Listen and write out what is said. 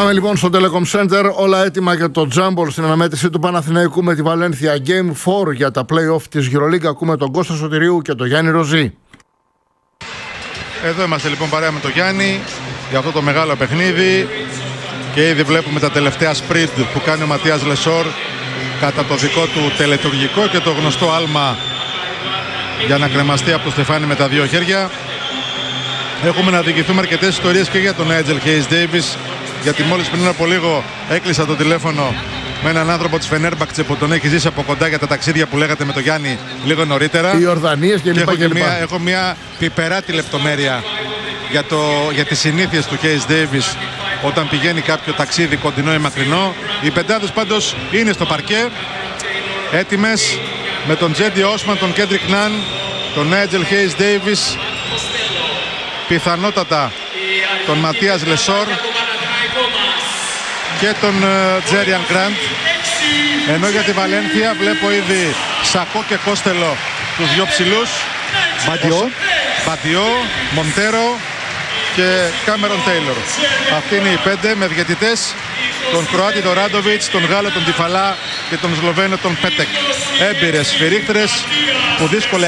Πάμε λοιπόν στο Telecom Center, όλα έτοιμα για το Τζάμπολ στην αναμέτρηση του Παναθηναϊκού με τη Βαλένθια. Game 4 για τα play-off της EuroLeague. Ακούμε τον Κώστα Σωτηρίου και τον Γιάννη Ροζή. Εδώ είμαστε λοιπόν παρέα με τον Γιάννη για αυτό το μεγάλο παιχνίδι και ήδη βλέπουμε τα τελευταία sprint που κάνει ο Ματίας Λεσόρ κατά το δικό του τελετουργικό και το γνωστό άλμα για να κρεμαστεί από το στεφάνι με τα δύο χέρια. Έχουμε να διηγηθούμε αρκετές ιστορίες και για τον Nigel Hayes Davis, γιατί μόλις πριν από λίγο έκλεισα το τηλέφωνο με έναν άνθρωπο της Φενέρμπαχτσε που τον έχει ζήσει από κοντά για τα ταξίδια που λέγατε με τον Γιάννη λίγο νωρίτερα. Οι Ορδανίες και λοιπά. Έχω μια πιπεράτη λεπτομέρεια για τις συνήθειες του Hayes Davis όταν πηγαίνει κάποιο ταξίδι κοντινό ή μακρινό. Οι πεντάδες πάντως είναι στο παρκέ, έτοιμες με τον Τζέντι Όσμαν, τον Κέντρικ Ναν, τον Nigel Hayes Davis, πιθανότατα τον Ματίας Λεσόρ και τον Τζέριαν Γκραντ. Ενώ για τη Βαλένθια βλέπω ήδη Σακό και Κόστελο, τους δυο ψηλούς, Μπαντιό, Μοντέρο και Κάμερον Τέιλορ. Αυτοί είναι οι πέντε με διαιτητές τον Κροάτι τον Ράντοβιτς, τον Γάλλο τον Τιφαλά και τον Σλοβαίνο τον Πέτεκ. Έμπειρες σφυρίχτρες που δύσκολα